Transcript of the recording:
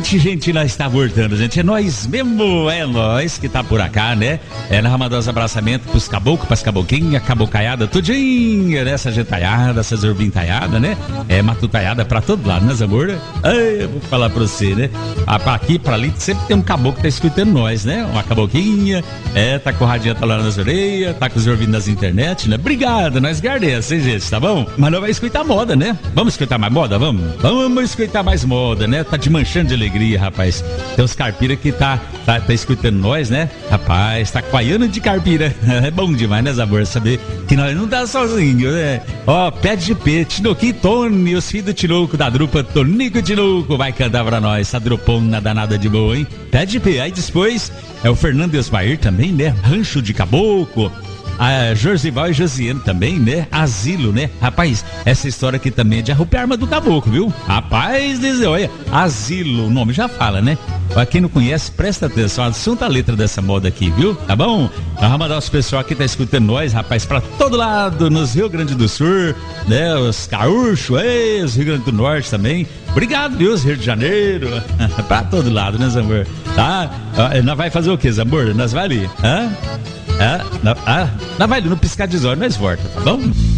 gente, nós está voltando, gente. É nós mesmo, é nós que tá por cá, né? Nós mandar os abraçamentos pros caboclos, pras caboquinhas, cabocaiada, tudinho, né? Essa gentaiada, essa zorbintaiada, né? Matutaiada pra todo lado, né, Zamor? Eu vou falar pra você, né? Pra aqui, pra ali, sempre tem um caboclo que tá escutando nós, né? Uma caboquinha, tá com o radinho tá lá nas orelhas, tá com os ouvidos nas internet, né? Obrigado, nós guardemos, hein, gente, tá bom? Mas não vai escutar moda, né? Vamos escutar mais moda? Vamos escutar mais moda, né? Tá de manchando de alegria, rapaz. Tem uns carpira que tá escutando nós, né? Rapaz, tá coaiando de carpira. É bom demais, né, Zamor? Saber que nós não tá sozinho, né? Ó, Pede de Pê, Tinoqui, Tony, os filhos do Tinoco, da drupa Tonico Tinoco, vai cantar pra nós, essa drupona danada de boa, hein? Pede de Pê. Aí depois é o Fernando Esmair também, né? Rancho de Caboclo. A Josival e Josiane também, né? Asilo, né? Rapaz, essa história aqui também é de arrupiar arma do caboclo, viu? Rapaz, olha, Asilo, o nome já fala, né? Pra quem não conhece, presta atenção, assunta a letra dessa moda aqui, viu? Tá bom? Nós vamos mandar os pessoal que tá escutando nós, rapaz, pra todo lado, nos Rio Grande do Sul, né? Os gaúchos, os Rio Grande do Norte também. Obrigado, viu? Os Rio de Janeiro, pra todo lado, né, Zamor? Tá? Nós vai fazer o quê, Zamor? Nós vai ali, hã? Nós vai ali no piscar de olhos, nós volta, tá bom?